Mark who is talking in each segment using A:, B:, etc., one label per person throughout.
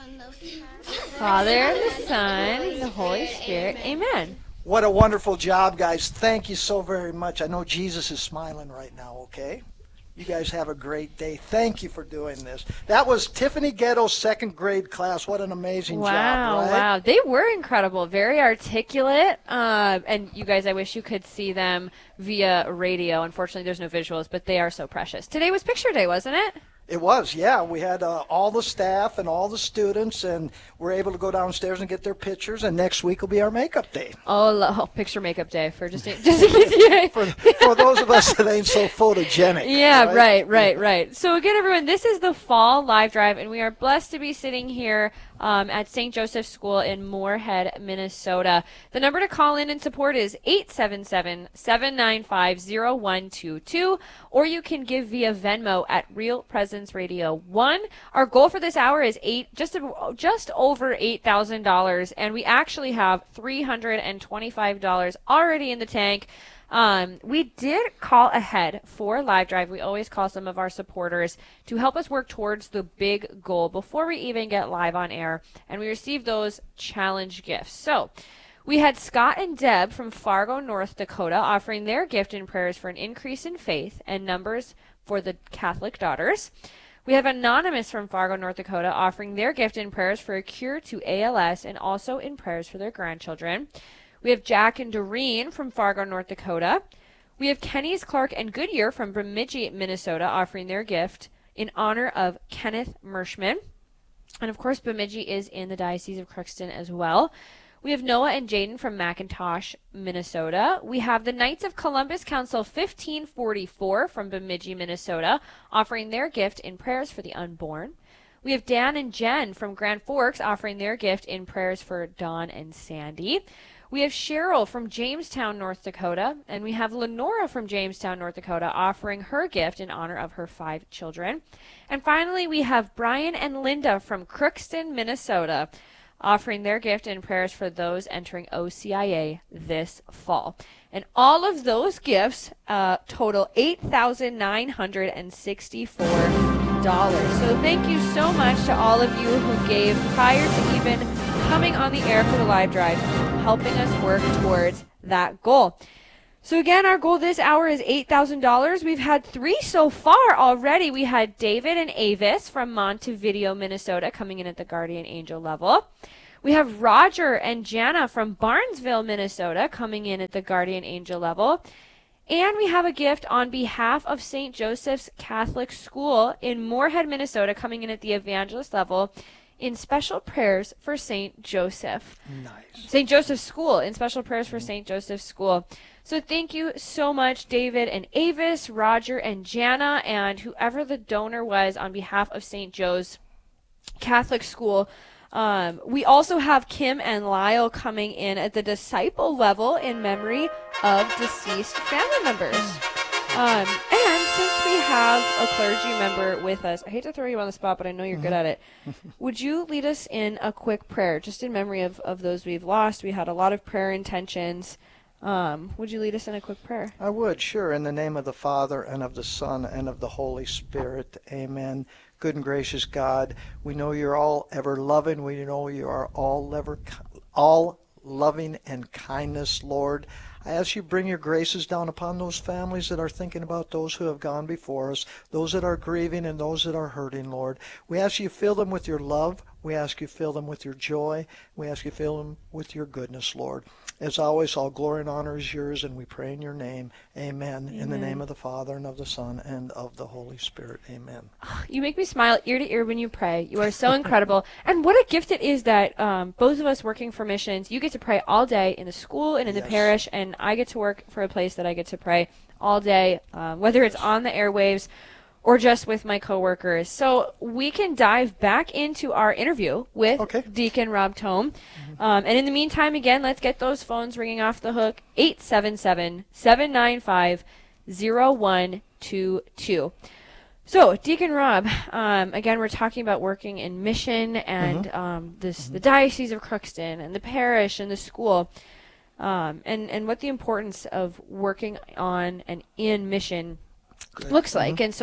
A: Father, and the Son, and the Holy Spirit. Amen.
B: What a wonderful job, guys. Thank you so very much. I know Jesus is smiling right now, okay? You guys have a great day. Thank you for doing this. That was Tiffany Ghetto's second grade class. What an amazing job, right?
A: Wow. They were incredible. Very articulate. And you guys, I wish you could see them via radio. Unfortunately, there's no visuals, but they are so precious. Today was picture day, wasn't it?
B: It was, yeah. We had all the staff and all the students, and we're able to go downstairs and get their pictures, and next week will be our makeup day.
A: Oh, picture makeup day for just in case.
B: For those of us that ain't so photogenic.
A: Yeah, right. So again, everyone, this is the Fall Live Drive, and we are blessed to be sitting here at St. Joseph's School in Moorhead, Minnesota. The number to call in and support is 877-795-0122, or you can give via Venmo at Real Presence Radio 1. Our goal for this hour is just over $8,000, and we actually have $325 already in the tank. We did call ahead for Live Drive. We always call some of our supporters to help us work towards the big goal before we even get live on air, and we received those challenge gifts. So we had Scott and Deb from Fargo, North Dakota, offering their gift and prayers for an increase in faith and numbers for the Catholic daughters. We have Anonymous from Fargo, North Dakota, offering their gift and prayers for a cure to ALS and also in prayers for their grandchildren. We have Jack and Doreen from Fargo, North Dakota. We have Kenny's Clark and Goodyear from Bemidji, Minnesota, offering their gift in honor of Kenneth Mershman. And, of course, Bemidji is in the Diocese of Crookston as well. We have Noah and Jaden from McIntosh, Minnesota. We have the Knights of Columbus Council 1544 from Bemidji, Minnesota, offering their gift in prayers for the unborn. We have Dan and Jen from Grand Forks offering their gift in prayers for Dawn and Sandy. We have Cheryl from Jamestown, North Dakota, and we have Lenora from Jamestown, North Dakota, offering her gift in honor of her 5 children. And finally, we have Brian and Linda from Crookston, Minnesota, offering their gift and prayers for those entering OCIA this fall. And all of those gifts total $8,964. So thank you so much to all of you who gave prior to even coming on the air for the live drive, helping us work towards that goal. So again, our goal this hour is $8,000. We've had 3 so far already. We had David and Avis from Montevideo, Minnesota, coming in at the Guardian Angel level. We have Roger and Jana from Barnesville, Minnesota, coming in at the Guardian Angel level. And we have a gift on behalf of St. Joseph's Catholic School in Moorhead, Minnesota, coming in at the Evangelist level in special prayers for St. Joseph.
B: Nice.
A: St. Joseph's School, in special prayers for St. Joseph's School. So thank you so much, David and Avis, Roger and Jana, and whoever the donor was on behalf of St. Joe's Catholic School. We also have Kim and Lyle coming in at the disciple level in memory of deceased family members. And since we have a clergy member with us, I hate to throw you on the spot, but I know you're good at it. Would you lead us in a quick prayer, just in memory of those we've lost? We had a lot of prayer intentions. Would you lead us in a quick prayer?
B: I would, sure. In the name of the Father, and of the Son, and of the Holy Spirit. Amen. Good and gracious God, we know you're all ever loving. We know you are all loving and kindness, Lord. I ask you bring your graces down upon those families that are thinking about those who have gone before us, those that are grieving and those that are hurting, Lord. We ask you fill them with your love. We ask you fill them with your joy. We ask you fill them with your goodness, Lord. As always, all glory and honor is yours, and we pray in your name. Amen. In the name of the Father, and of the Son, and of the Holy Spirit. Amen.
A: You make me smile ear to ear when you pray. You are so incredible. And what a gift it is that both of us working for missions, you get to pray all day in the school and in the parish, and I get to work for a place that I get to pray all day, whether it's on the airwaves or just with my coworkers. So we can dive back into our interview with Deacon Rob Thome. And in the meantime, again, let's get those phones ringing off the hook. 877-795-0122. So, Deacon Rob, again, we're talking about working in mission and the Diocese of Crookston and the parish and the school, and what the importance of working on and in mission looks like. And so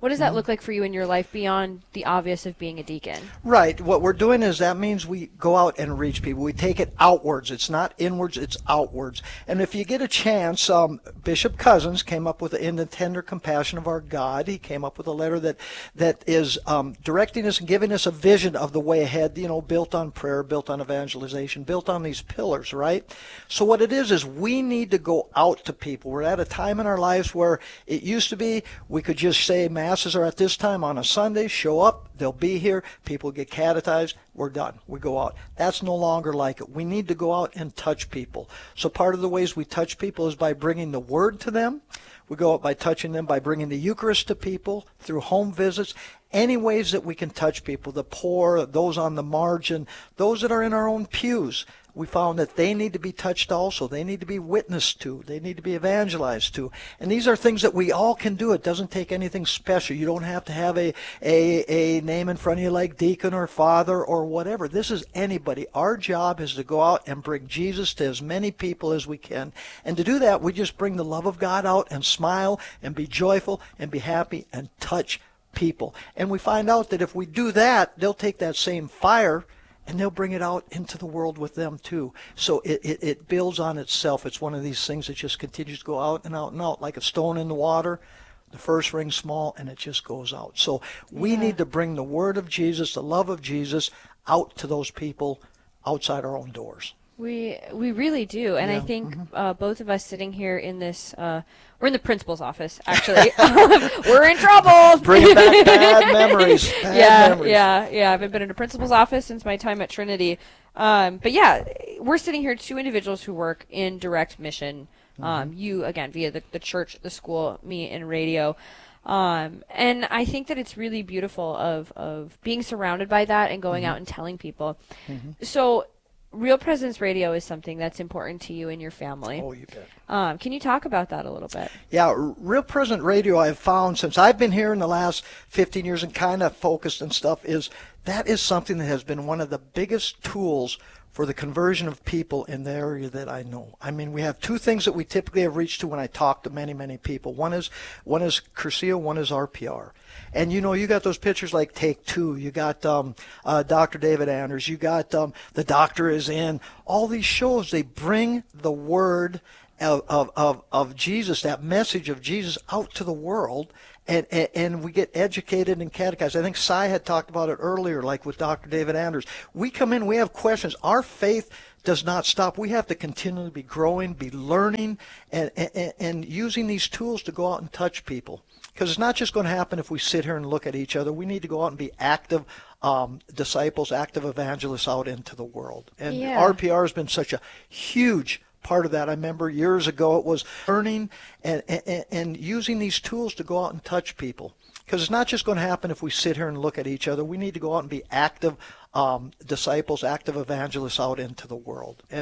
A: What does that look like for you in your life beyond the obvious of being a deacon?
B: Right. What we're doing is that means we go out and reach people. We take it outwards. It's not inwards, it's outwards. And if you get a chance, Bishop Cousins came up with, in the tender compassion of our God, he came up with a letter that is directing us and giving us a vision of the way ahead, built on prayer, built on evangelization, built on these pillars, right? So what it is we need to go out to people. We're at a time in our lives where it used to be we could just say masses are at this time on a Sunday, show up, they'll be here, people get catechized, we're done. We go out. That's no longer like it. We need to go out and touch people. So part of the ways we touch people is by bringing the word to them. We go out by touching them, by bringing the Eucharist to people, through home visits, any ways that we can touch people, the poor, those on the margin, those that are in our own pews. We found that they need to be touched also. They need to be witnessed to. They need to be evangelized to. And these are things that we all can do. It doesn't take anything special. You don't have to have a name in front of you like deacon or father or whatever. This is anybody. Our job is to go out and bring Jesus to as many people as we can. And to do that, we just bring the love of God out and smile and be joyful and be happy and touch people. And we find out that if we do that, they'll take that same fire and they'll bring it out into the world with them too. So it builds on itself. It's one of these things that just continues to go out and out and out like a stone in the water. The first rings small and it just goes out. So we need to bring the word of Jesus, the love of Jesus, out to those people outside our own doors.
A: We really do, and I think both of us sitting here in this, we're in the principal's office, actually. We're in trouble.
B: Bringing back bad memories. Bad memories.
A: Yeah. I haven't been in a principal's office since my time at Trinity. But yeah, we're sitting here, two individuals who work in direct mission. You, again, via the church, the school, me in radio. And I think that it's really beautiful of being surrounded by that and going out and telling people. So Real Presence Radio is something that's important to you and your family.
B: Oh, you bet.
A: Can you talk about that a little bit?
B: Yeah, Real Presence Radio, I've found since I've been here in the last 15 years and kind of focused and stuff, that is something that has been one of the biggest tools for the conversion of people in the area that I know. I mean, we have two things that we typically have reached to when I talk to many, many people. One is Cursillo, one is RPR. And you got those pictures like Take Two. You got Dr. David Anders. You got The Doctor Is In. All these shows, they bring the word of Jesus, that message of Jesus, out to the world. And we get educated and catechized. I think Cy had talked about it earlier, like with Dr. David Anders. We come in, we have questions. Our faith does not stop. We have to continually be growing, be learning, and using these tools to go out and touch people. Because it's not just going to happen if we sit here and look at each other. We need to go out and be active disciples, active evangelists out into the world. And RPR has been such a huge part of that. I remember years ago it was learning and using these tools to go out and touch people. Because it's not just going to happen if we sit here and look at each other. We need to go out and be active disciples, active evangelists out into the world. And